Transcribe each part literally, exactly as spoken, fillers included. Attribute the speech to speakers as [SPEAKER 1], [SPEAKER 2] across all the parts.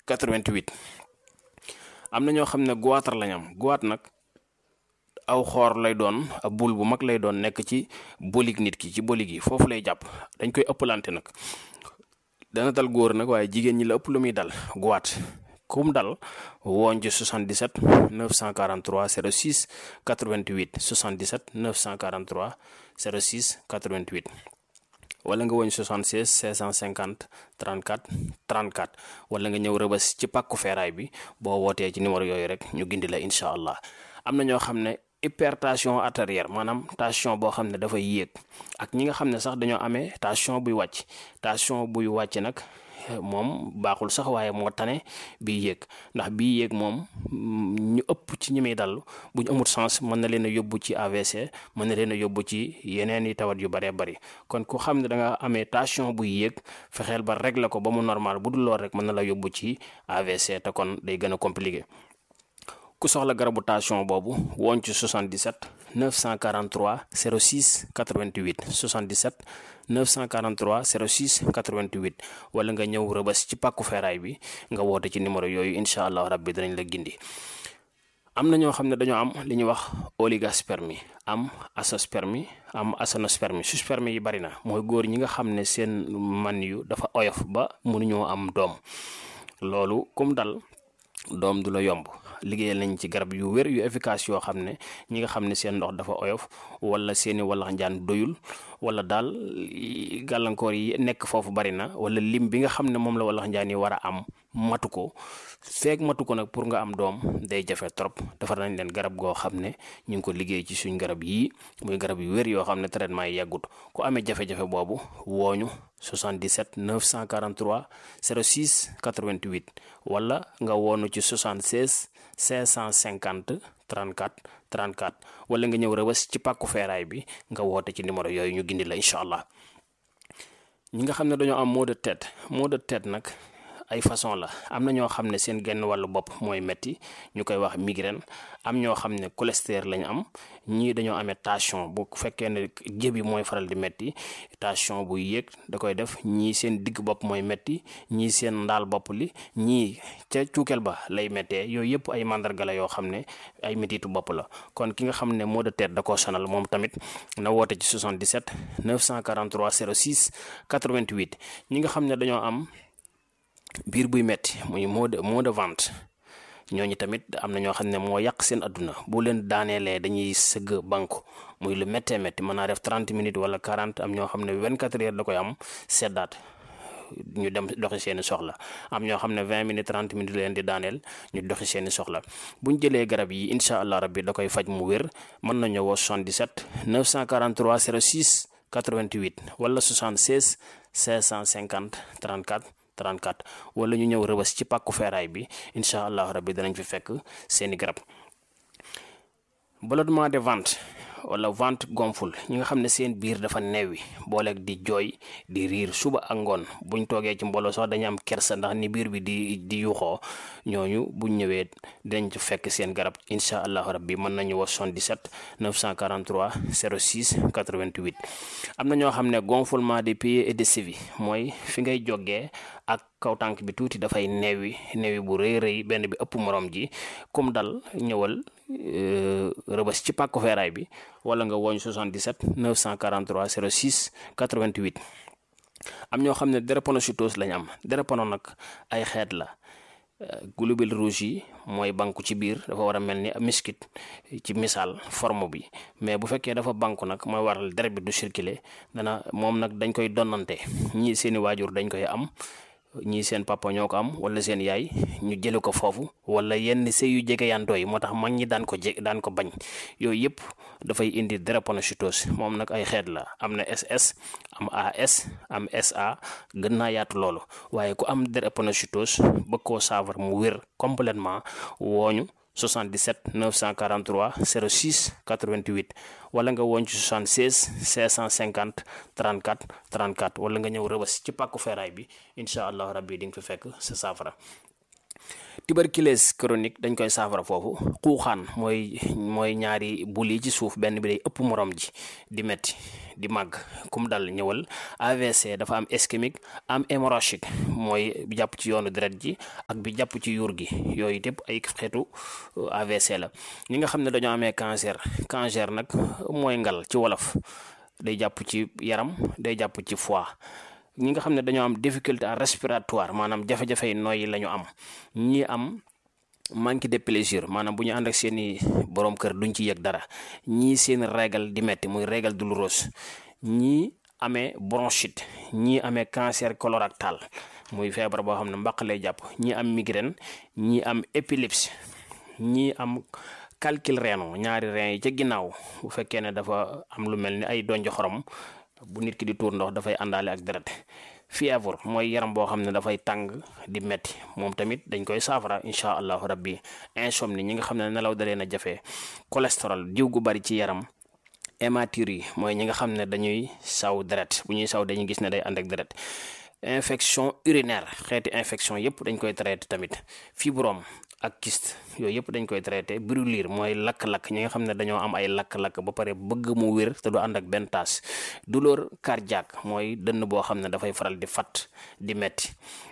[SPEAKER 1] quatre-vingt-huit. am na ñoo xam ne goitre lañ am goitre nag aw xoor lay doon ab bul bu mag lay doon nekk ci bolig nit ki ci bolig yi foofu lay jàpp dañ koy ëppalante nag dana dal góor nag waaye jigéen ñi la ëpp lu muy dal goitre kum dal woon ci soixante-dix-sept neuf cent quarante-trois zéro six quatre-vingt-huit soixante-dix-sept neuf cent quarante-trois zéro six quatre-vingt-huit wala nga woñ soixante-seize cinq cent cinquante trente-quatre trente-quatre wala nga ñëw rëbës ci pàkku feeraay bi boo wootee ci numéro yooyu rek ñu gindi la incha allah. am na ñoo xam ne hypertension artérielle maanaam tension boo xam ne dafay yéeg ak ñi nga xam ne sax dañoo amee tension buy wàcc tension buy wàcc nag moom baaxul sax waaye moo tane bii yéeg ndax bii yéeg moom ñu ëpp ci ñi muy dal bu ñu amul sens mën na leen a yóbbu ci A V C mën na leen a yóbbu ci yeneen i tawat yu bëree bëri kon ku xam ne da nga amee tension buy yéeg fexeel ba régler ko ba mu normal bu dul lool rek mën na la yóbbu ci A V C te kon day gën a compliqué. ku soxla garabu tension boobu woon ci soixante-dix-sept neuf cent quarante-trois zéro six quatre-vingt-huit soixante-dix-sept neuf cent quarante-trois zéro six quatre-vingt-huit wala nga ñëw rëbës ci pàkku feeraay bi nga woote ci numéro yooyu incha allah rabbi danañ la gindi. am na ñoo xam ne dañoo am li ñuy wax oligospermie am azoospermie am aténospermie sperme yi bari na mooy góor ñi nga xam ne seen man yu dafa oyof ba mënuñoo am doom loolu kum dal doom du la yomb. liggéeyal nañ ci garab yu wér yu efficace yoo xam ne ñi nga xam ne seen ndox dafa oyof wala seeni walax njaan doyul wala daal gàllankoor yi nekk foofu bari na wala lim bi nga xam ne moom la walax njaan yi war a am matu ko feeg matu ko nag pour nga am doom day jafe trop defar nañ leen garab goo xam ne ñu ngi ko liggéey ci suñ garab yii muy garab yu wér yoo xam ne traitement yi yàggut ku amee jafe-jafe boobu wooñu soixante-dix-sept neuf cent quarante-trois zéro six quatre-vingt-huit wala nga woonu ci soixante-seize cinq cent cinquante trente-quatre trente-quatre wala nga ñëw rëbës ci pàkku feeraay bi nga woote ci numéro yooyu ñu gindi la incha allah. ñi nga xam ne dañoo am maux de tête maux de tête nag ay façon la am na ñoo xam ne seen genn wàllu bopp mooy metti ñu koy wax migraine am ñoo xam ne cholestérol lañ am ñii dañoo amee tension bu fekkee ne jëbi mooy faral di metti tension buy yéeg da koy def ñii seen digg bopp mooy metti ñii seen ndaal bopp li ñii ca cuukeel ba lay méttee yooyu yëpp ay mandarga la yoo xam ne ay mettitu bopp la kon ki nga xam ne maux de tête da koo sonal moom tamit na woote ci soixante-dix-sept neuf cent quarante-trois zéro six quatre-vingt-huit ñi nga xam ne dañoo am biir buy metti muy maux de maux de ventre ñooñu tamit am na ñoo xam ne moo yàq seen adduna bu leen daaneelee dañuy sëgg banku muy lu méttee métti mën naa def trente minutes wala quarante am ñoo xam ne vingt-quatre heures da koy am seddaat ñu dem doxi seeni soxla am ñoo xam ne vingt minutes trente minutes leen di daaneel ñu doxi seeni soxla buñ jëlee garab yi incha allah rabbi da koy faj mu wér mën nañu woo soixante-dix-sept neuf cent quarante-trois zéro six quatre-vingt-huit wala soixante-seize cinq cent cinquante trente-quatre trente-quatre wala ñu ñëw rëbës ci pàkku feeraay bi incha allah rabbi danañ fi fekk seeni garab. ballonnement de ventre wala ventre gonfle ñi nga xam ne seen biir dafa neewi booleeg di jooy di riir suba ak ngoon buñ toogee ci mbooloo sax dañu am kersa ndax ni biir bi di di yuxoo ñooñu buñ ñëwee dañ ci fekk seen garab incha allahu rabbi mën nañu wax soixante-dix-sept neuf cent quarante-trois zéro six quatre-vingt-huit. am na ñoo xam ne gonflement des pieds et des chevilles mooy fi ngay jógee ak kaw tànk bi tuuti dafay neewi neewi bu rëy rëy benn bi ëpp morom ji comme dal ñëwal rëbës ci pàkku feeraay bi wala nga woñ soixante-dix-sept neuf cent quarante-trois zéro six quatre-vingt-huit. am ñoo xam ne drépanocytose lañ am drépano nag ay xeet la globules rouges yi mooy banku ci biir dafa war a mel ni miskit ci misaal forme bi mais bu fekkee dafa banku nag mooy waral deret bi du circuler dana moom nag dañ koy donnante ñii seeni waajur dañ koy am ñii seen papa ñoo ko am wala seen yaay ñu jële ko foofu wala yenn sëy yu jege yantoo yi moo tax mag ñi daan ko je daan ko bañ yooyu yëpp dafay indi drépanocytose moom nag ay xeet la am na S S am A S am S A gën naa yaatu loolu waaye ku am drépanocytose bëgg koo saafara mu wér complètement wooñu soixante-dix-sept neuf cent quarante-trois zéro six quatre-vingt-huit wala nga woon ci soixante-seize cinq cent cinquante trente-quatre trente-quatre wala nga ñëw rëbës ci pàkku feeraay bi incha allah rabbi di nga fi fekk sa saafara. tuberculose chronique dañ koy saafara foofu. xuuxaan mooy mooy ñaari bul yi ci suuf benn bi day ëpp morom ji di metti di màgg kum dal ñëwal. A V C dafa am ischémique am hémorragique mooy bi jàpp ci yoonu deret ji ak bi jàpp ci yuur gi yooyu yëpp ay xeetu A V C la. ñi nga xam ne dañoo amee cancer cancer nag mooy ngal ci wolof day jàpp ci yaram day jàpp ci foie. ñi nga xam ne dañoo am difficulté respiratoire maanaam jafe-jafe yi nooyi la ñu am. ñi am manque de plaisir maanaam bu ñu ànd ak seeni borom kër duñ ci yëg dara. ñii seen régal di metti muy régal douloureuse. ñii amee bronchite. ñii amee cancer colorectal muy feebar boo xam ne mbaq lay jàpp. ñii am migraine. ñii am épilepsie. ñii am calcul rénal ñaari rein yi ca ginnaaw bu fekkee ne dafa am lu mel ni ay donj xorom bu nit ki di tuur ndox dafay àndaale ak deret. fièvre mooy yaram boo xam ne dafay tàng di metti moom tamit dañ koy saafara incha allahu rabbi. insomnie ñi nga xam ne nelaw da leen a jafe. cholestérol diw gu bari ci yaram. hématurie mooy ñi nga xam ne dañuy saw deret bu ñuy saw dañuy gis ne day ànd ak deret. infection urinaire xeeti infection yëpp dañ koy traité tamit. fibrome ak kyste yooyu yëpp dañ koy traité. brûlure mooy lakk-lakk ñi nga xam ne dañoo am ay lakk-lakk ba pare bëgg mu wér te du ànd ak benn taas. douleur cardiaque mooy dënn boo xam ne dafay faral di fat di metti.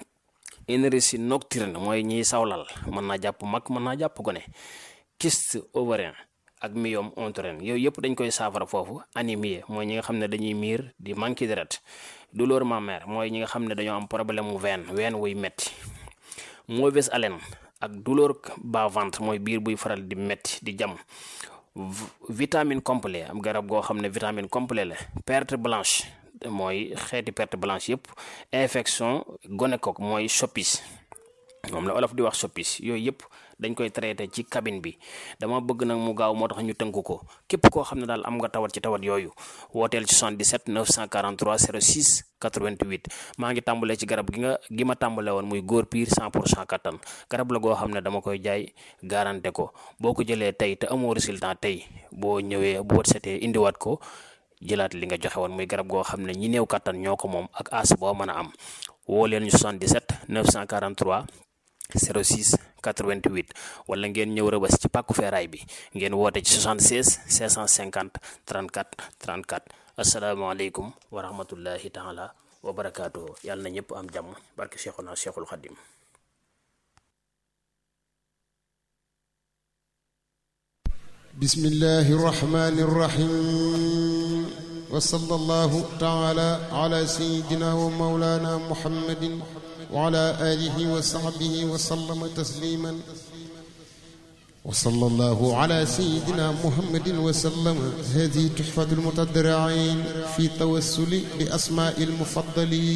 [SPEAKER 1] énergie nocturne mooy ñiy sawlal mën naa jàpp mag mën naa jàpp gone. kyste ovarien ak myome utérin yooyu yëpp dañ koy saafara foofu. anémie mooy ñi nga xam ne dañuy miir di manqué deret. douleur mammaire mooy ñi nga xam ne dañoo am problème mu veine veine wuy metti. mauvaise haleine ak douleur bas-ventre mooy biir buy faral di metti di jam. vitamine complet am garab goo xam ne vitamine complet la. perte blanche mooy xeeti perte blanche yëpp. infection gonocoque mooy soppis moom la olof di wax soppis yooyu yëpp dañ koy traité ci cabine bi. dama bëgg nag mu gaaw moo tax ñu tënk ko. képp koo xam ne daal am nga tawat ci tawat yooyu wooteel ci soixante-dix-sept neuf cent quarante-trois zéro six quatre-vingt-huit. maa ngi tàmbalee ci garab gi nga gi ma tàmbale woon muy góor piir cent pour cent kattan. garab la goo xam ne dama koy jaay garanté ko. boo ko jëlee tey te amoo résultat tey boo ñëwee boo setee indiwaat ko jëlaat li nga joxe woon muy garab goo xam ne ñi néew kattan ñoo ko moom ak as boo mën a am. woo leen ñu soixante-dix-sept neuf cent quarante-trois zéro six quatre-vingt-huit wala ngeen ñëw Rëbës ci pàkku feeraay bi ngeen woote ci soixante-seize cinq cent cinquante trente-quatre trente-quatre. asalaamaaleykum wa rahmatullahi taala wa barakaatuhu. yàlla na ñëpp am jàmm barke Cheikhuna Cheikhul Khadim.
[SPEAKER 2] bismillahi rahmani rahim wa sallallahu taala ala sayyidina wa mawlana muhammadin wa ala alihi wa sahbihi wa sallama tasliman wa sallallahu ala sayyidina muhammadin wa sallama. hadihi tuhfatul mutadarri'in fi tawassuli bi asma'il mufaddalin